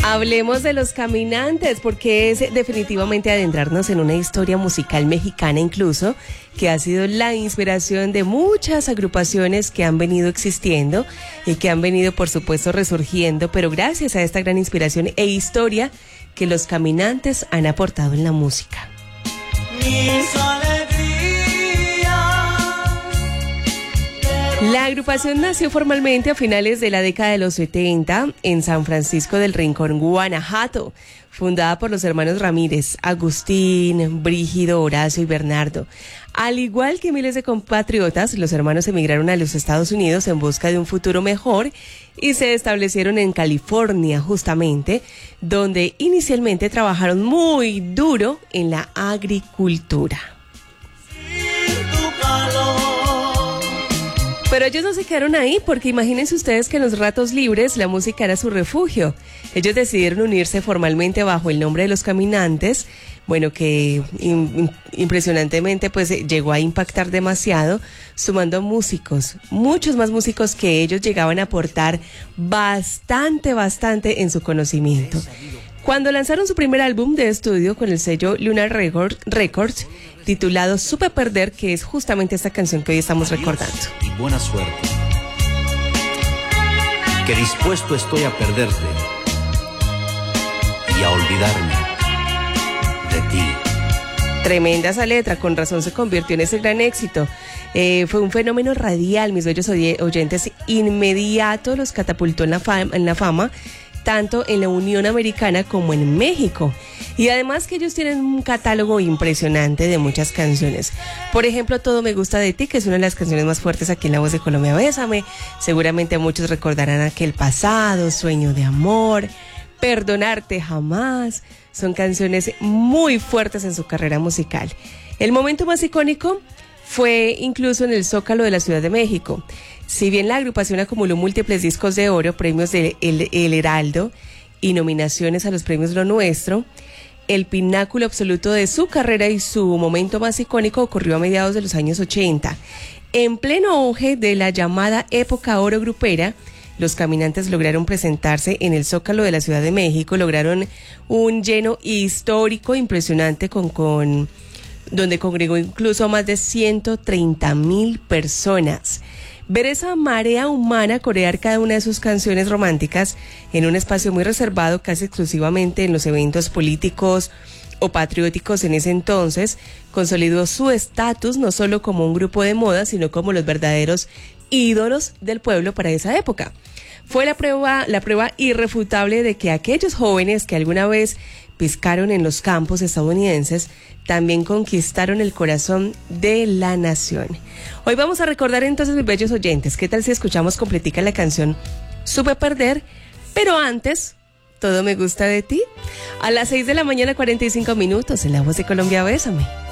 Hablemos de Los Caminantes, porque es definitivamente adentrarnos en una historia musical mexicana incluso, que ha sido la inspiración de muchas agrupaciones que han venido existiendo y que han venido, por supuesto, resurgiendo, pero gracias a esta gran inspiración e historia que Los Caminantes han aportado en la música. La agrupación nació formalmente a finales de la década de los 70 en San Francisco del Rincón, Guanajuato, fundada por los hermanos Ramírez, Agustín, Brígido, Horacio y Bernardo. Al igual que miles de compatriotas, los hermanos emigraron a los Estados Unidos en busca de un futuro mejor y se establecieron en California, justamente, donde inicialmente trabajaron muy duro en la agricultura. Pero ellos no se quedaron ahí, porque imagínense ustedes que en los ratos libres la música era su refugio. Ellos decidieron unirse formalmente bajo el nombre de Los Caminantes, bueno, que impresionantemente pues llegó a impactar demasiado, sumando músicos, muchos más músicos que ellos llegaban a aportar bastante en su conocimiento. Cuando lanzaron su primer álbum de estudio con el sello Lunar Records, titulado Supe Perder, que es justamente esta canción que hoy estamos recordando. Y buena suerte, que dispuesto estoy a perderte y a olvidarme de ti. Tremenda esa letra, con razón se convirtió en ese gran éxito. Fue un fenómeno radial, mis bellos oyentes, inmediato los catapultó en la fama, tanto en la Unión Americana como en México. Y además que ellos tienen un catálogo impresionante de muchas canciones. Por ejemplo, Todo me gusta de ti, que es una de las canciones más fuertes aquí en La Voz de Colombia, Bésame. Seguramente muchos recordarán Aquel pasado, Sueño de amor, Perdonarte jamás. Son canciones muy fuertes en su carrera musical. El momento más icónico fue incluso en el Zócalo de la Ciudad de México. Si bien la agrupación acumuló múltiples discos de oro, premios de El Heraldo y nominaciones a los premios Lo Nuestro, el pináculo absoluto de su carrera y su momento más icónico ocurrió a mediados de los años 80. En pleno auge de la llamada época oro grupera, Los Caminantes lograron presentarse en el Zócalo de la Ciudad de México, lograron un lleno histórico impresionante donde congregó incluso a más de 130,000 personas. Ver esa marea humana corear cada una de sus canciones románticas en un espacio muy reservado, casi exclusivamente en los eventos políticos o patrióticos en ese entonces, consolidó su estatus no solo como un grupo de moda, sino como los verdaderos ídolos del pueblo para esa época. Fue la prueba irrefutable de que aquellos jóvenes que alguna vez piscaron en los campos estadounidenses también conquistaron el corazón de la nación. Hoy vamos a recordar entonces, mis bellos oyentes, ¿qué tal si escuchamos completica la canción Supe Perder? Pero antes, Todo me gusta de ti, a las 6 de la mañana 45 minutos en La Voz de Colombia, Bésame.